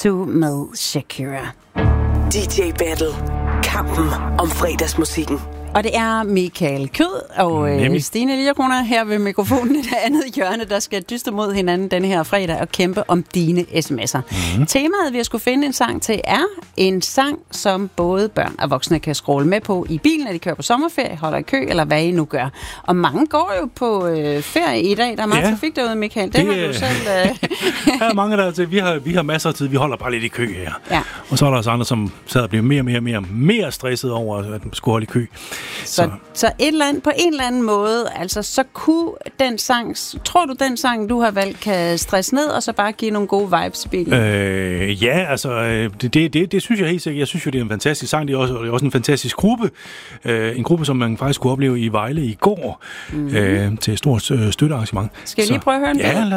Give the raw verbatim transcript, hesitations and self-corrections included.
to med Shakira. D J Battle. Kampen om fredagsmusikken. Og det er Michael Kød og øh, Stine Lierkroner her ved mikrofonen i det andet hjørne, der skal dyste mod hinanden denne her fredag og kæmpe om dine sms'er. Mm-hmm. Temaet, vi har skulle finde en sang til, er en sang, som både børn og voksne kan scrolle med på i bilen, når de kører på sommerferie, holder i kø, eller hvad I nu gør. Og mange går jo på øh, ferie i dag. Der er meget ja, trafik derude, Michael. Det, det har du selv... Øh... der er mange, der til. Vi har, vi har masser af tid. Vi holder bare lidt i kø her. Ja. Og så er der også andre, som sad og blev mere og mere, mere, mere stresset over, at man skulle holde i kø. Så, så. så et eller andet, på en eller anden måde, altså så kunne den sang, tror du den sang, du har valgt, kan stresse ned, og så bare give nogle gode vibes i bilen? Øh, ja, altså, det, det, det, det synes jeg helt sikkert. Jeg synes jo, det er en fantastisk sang. Det er også, det er også en fantastisk gruppe. Øh, en gruppe, som man faktisk kunne opleve i Vejle i går, mm-hmm. øh, til et stort øh, støttearrangement. Skal vi lige prøve at høre den? Ja,